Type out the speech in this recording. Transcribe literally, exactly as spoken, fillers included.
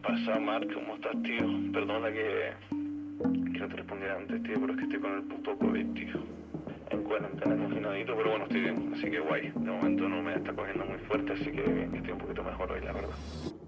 pasa, Mark? ¿Cómo estás, tío? Perdona que, que no te respondiera antes, tío, pero es que estoy con el puto COVID, tío. En cuarentena confinadito, pero bueno, estoy bien, así que guay. De momento no me está cogiendo muy fuerte, así que estoy un poquito mejor hoy, la verdad.